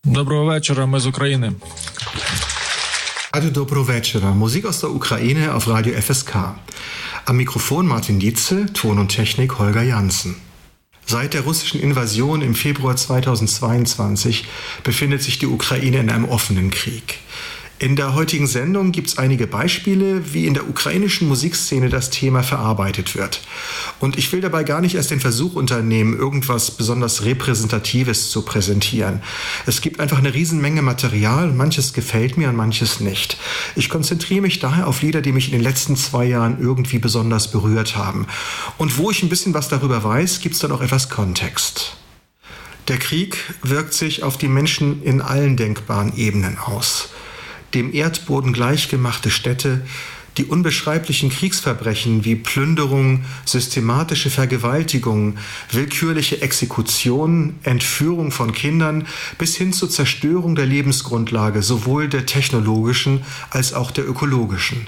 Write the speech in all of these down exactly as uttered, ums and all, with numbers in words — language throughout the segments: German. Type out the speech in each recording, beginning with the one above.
Доброго вечора, ми з України. Radio Dobro Večera, Musik aus der Ukraine auf Radio F S K. Am Mikrofon Martin Dietze, Ton und Technik Holger Janssen. Seit der russischen Invasion im Februar zweitausendzweiundzwanzig befindet sich die Ukraine in einem offenen Krieg. In der heutigen Sendung gibt es einige Beispiele, wie in der ukrainischen Musikszene das Thema verarbeitet wird. Und ich will dabei gar nicht erst den Versuch unternehmen, irgendwas besonders Repräsentatives zu präsentieren. Es gibt einfach eine Riesenmenge Material, manches gefällt mir und manches nicht. Ich konzentriere mich daher auf Lieder, die mich in den letzten zwei Jahren irgendwie besonders berührt haben. Und wo ich ein bisschen was darüber weiß, gibt es dann auch etwas Kontext. Der Krieg wirkt sich auf die Menschen in allen denkbaren Ebenen aus. Dem Erdboden gleichgemachte Städte, die unbeschreiblichen Kriegsverbrechen wie Plünderung, systematische Vergewaltigungen, willkürliche Exekutionen, Entführung von Kindern bis hin zur Zerstörung der Lebensgrundlage, sowohl der technologischen als auch der ökologischen.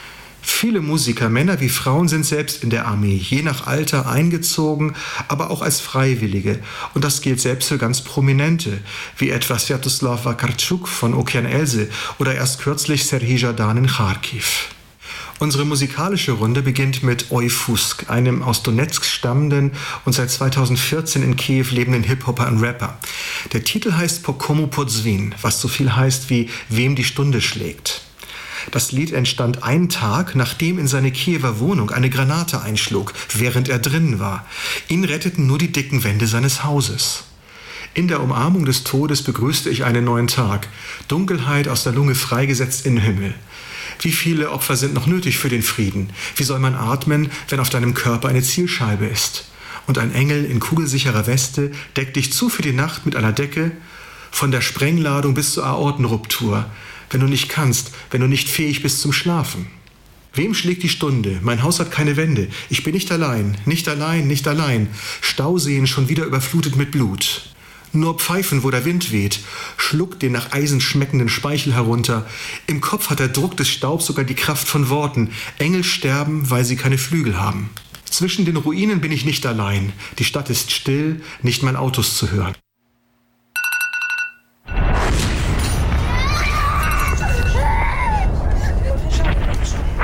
Viele Musiker, Männer wie Frauen, sind selbst in der Armee, je nach Alter eingezogen, aber auch als Freiwillige. Und das gilt selbst für ganz Prominente, wie etwa Sviatoslav Vakarchuk von Okean Elzy oder erst kürzlich Serhij Zhadan in Charkiw. Unsere musikalische Runde beginnt mit Oi Fusk, einem aus Donezk stammenden und seit zweitausendvierzehn in Kiew lebenden Hip-Hopper und Rapper. Der Titel heißt Po komu podzwin, was so viel heißt wie Wem die Stunde schlägt. Das Lied entstand einen Tag, nachdem in seine Kiewer Wohnung eine Granate einschlug, während er drinnen war. Ihn retteten nur die dicken Wände seines Hauses. In der Umarmung des Todes begrüßte ich einen neuen Tag. Dunkelheit aus der Lunge freigesetzt in den Himmel. Wie viele Opfer sind noch nötig für den Frieden? Wie soll man atmen, wenn auf deinem Körper eine Zielscheibe ist? Und ein Engel in kugelsicherer Weste deckt dich zu für die Nacht mit einer Decke, von der Sprengladung bis zur Aortenruptur. Wenn du nicht kannst, wenn du nicht fähig bist zum Schlafen. Wem schlägt die Stunde? Mein Haus hat keine Wände. Ich bin nicht allein, nicht allein, nicht allein. Stauseen schon wieder überflutet mit Blut. Nur pfeifen, wo der Wind weht, schluckt den nach Eisen schmeckenden Speichel herunter. Im Kopf hat der Druck des Staubs sogar die Kraft von Worten. Engel sterben, weil sie keine Flügel haben. Zwischen den Ruinen bin ich nicht allein. Die Stadt ist still, nicht mein Autos zu hören.